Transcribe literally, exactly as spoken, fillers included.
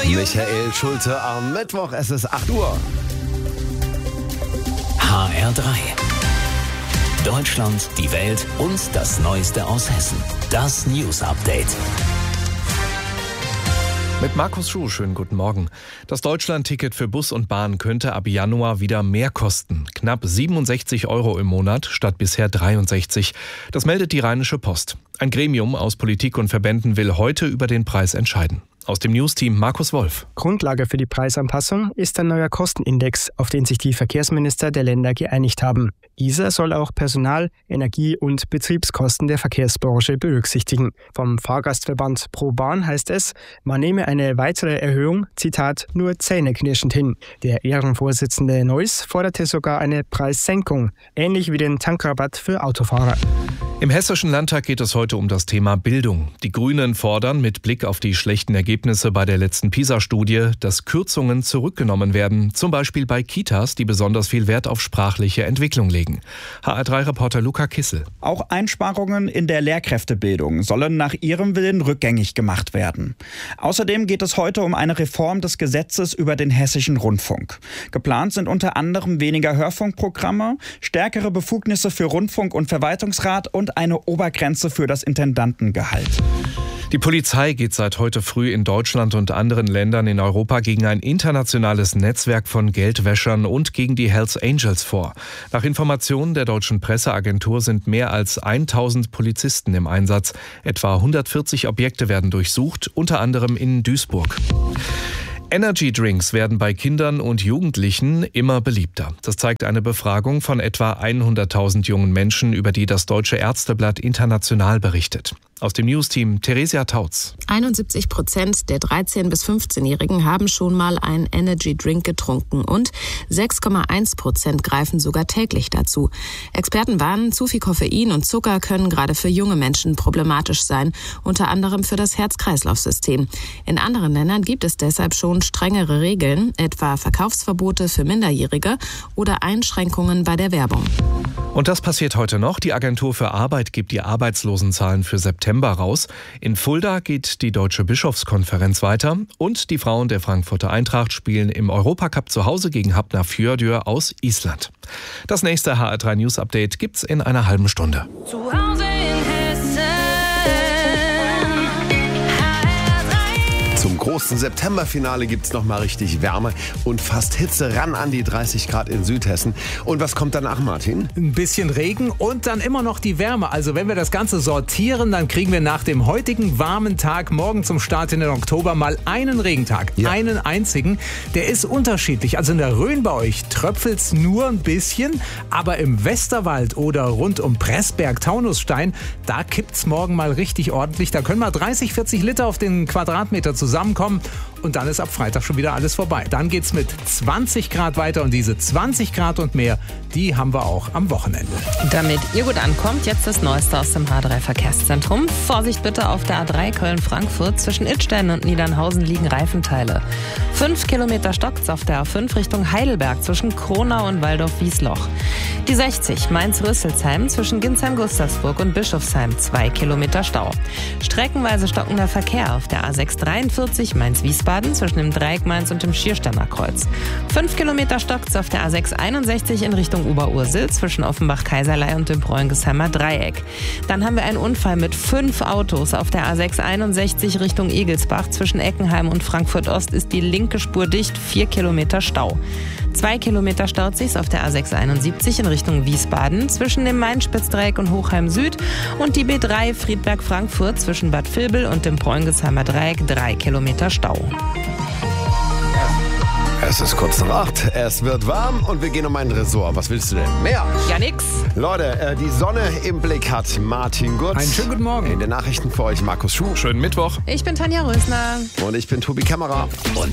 Michael Schulte am Mittwoch, es ist acht Uhr. H R drei. Deutschland, die Welt und das Neueste aus Hessen. Das News Update. Mit Markus Schuh, schönen guten Morgen. Das Deutschland-Ticket für Bus und Bahn könnte ab Januar wieder mehr kosten. Knapp siebenundsechzig Euro im Monat statt bisher dreiundsechzig. Das meldet die Rheinische Post. Ein Gremium aus Politik und Verbänden will heute über den Preis entscheiden. Aus dem News-Team Markus Wolf. Grundlage für die Preisanpassung ist ein neuer Kostenindex, auf den sich die Verkehrsminister der Länder geeinigt haben. Dieser soll auch Personal-, Energie- und Betriebskosten der Verkehrsbranche berücksichtigen. Vom Fahrgastverband ProBahn heißt es, man nehme eine weitere Erhöhung, Zitat, nur zähneknirschend hin. Der Ehrenvorsitzende Neuss forderte sogar eine Preissenkung, ähnlich wie den Tankrabatt für Autofahrer. Im Hessischen Landtag geht es heute um das Thema Bildung. Die Grünen fordern mit Blick auf die schlechten Ergebnisse bei der letzten PISA-Studie, dass Kürzungen zurückgenommen werden, zum Beispiel bei Kitas, die besonders viel Wert auf sprachliche Entwicklung legen. H R drei Reporter Luca Kissel. Auch Einsparungen in der Lehrkräftebildung sollen nach ihrem Willen rückgängig gemacht werden. Außerdem geht es heute um eine Reform des Gesetzes über den Hessischen Rundfunk. Geplant sind unter anderem weniger Hörfunkprogramme, stärkere Befugnisse für Rundfunk- und Verwaltungsrat und eine Obergrenze für das Intendantengehalt. Die Polizei geht seit heute früh in Deutschland und anderen Ländern in Europa gegen ein internationales Netzwerk von Geldwäschern und gegen die Hells Angels vor. Nach Informationen der deutschen Presseagentur sind mehr als tausend Polizisten im Einsatz. Etwa hundertvierzig Objekte werden durchsucht, unter anderem in Duisburg. Energy Drinks werden bei Kindern und Jugendlichen immer beliebter. Das zeigt eine Befragung von etwa hunderttausend jungen Menschen, über die das Deutsche Ärzteblatt international berichtet. Aus dem News-Team Theresia Tautz. einundsiebzig Prozent der dreizehn- bis fünfzehnjährigen haben schon mal einen Energy Drink getrunken und sechs Komma eins Prozent greifen sogar täglich dazu. Experten warnen, zu viel Koffein und Zucker können gerade für junge Menschen problematisch sein, unter anderem für das Herz-Kreislauf-System. In anderen Ländern gibt es deshalb schon strengere Regeln, etwa Verkaufsverbote für Minderjährige oder Einschränkungen bei der Werbung. Und das passiert heute noch. Die Agentur für Arbeit gibt die Arbeitslosenzahlen für September raus. In Fulda geht die Deutsche Bischofskonferenz weiter. Und die Frauen der Frankfurter Eintracht spielen im Europacup zu Hause gegen Hafnarfjörður aus Island. Das nächste H R drei News Update gibt's in einer halben Stunde. Zu Hause in Hessen. Zum großen Septemberfinale gibt's noch mal richtig Wärme und fast Hitze ran an die dreißig Grad in Südhessen. Und was kommt danach, Martin? Ein bisschen Regen und dann immer noch die Wärme. Also wenn wir das Ganze sortieren, dann kriegen wir nach dem heutigen warmen Tag morgen zum Start in den Oktober mal einen Regentag. Ja. Einen einzigen. Der ist unterschiedlich. Also in der Rhön bei euch tröpfelt's nur ein bisschen. Aber im Westerwald oder rund um Pressberg, Taunusstein, da kippt's morgen mal richtig ordentlich. Da können mal dreißig, vierzig Liter auf den Quadratmeter zusammenkommen. Und dann ist ab Freitag schon wieder alles vorbei. Dann geht's mit zwanzig Grad weiter und diese zwanzig Grad und mehr, die haben wir auch am Wochenende. Damit ihr gut ankommt, jetzt das Neueste aus dem H drei Verkehrszentrum. Vorsicht bitte auf der A drei Köln-Frankfurt. Zwischen Idstein und Niedernhausen liegen Reifenteile. Fünf Kilometer stockt's auf der A fünf Richtung Heidelberg zwischen Kronau und Waldorf-Wiesloch. Die sechzig Mainz-Rüsselsheim zwischen Ginsheim-Gustavsburg und Bischofsheim. Zwei Kilometer Stau. Streckenweise stockender Verkehr auf der A sechs dreiundvierzig Mainz-Wiesbaden zwischen dem Dreieck Mainz und dem Schiersteiner Kreuz. Fünf Kilometer stockt's auf der A sechs einundsechzig in Richtung Oberursel zwischen Offenbach-Kaiserlei und dem Bräungesheimer Dreieck. Dann haben wir einen Unfall mit fünf Autos. Auf der A sechs einundsechzig Richtung Egelsbach zwischen Eckenheim und Frankfurt-Ost ist die linke Spur dicht, vier Kilometer Stau. Zwei Kilometer staut sich's auf der A sechs einundsiebzig in Richtung Wiesbaden zwischen dem Main-Spitzdreieck und Hochheim Süd und die B drei Friedberg-Frankfurt zwischen Bad Vilbel und dem Bräungesheimer Dreieck, drei Kilometer Stau. Es ist kurz nach acht, es wird warm und wir gehen um ein Ressort. Was willst du denn? Mehr? Ja, nix. Leute, äh, die Sonne im Blick hat Martin Gutz. Einen schönen guten Morgen. In den Nachrichten für euch Markus Schuh. Schönen Mittwoch. Ich bin Tanja Rösner. Und ich bin Tobi Kämmerer. Und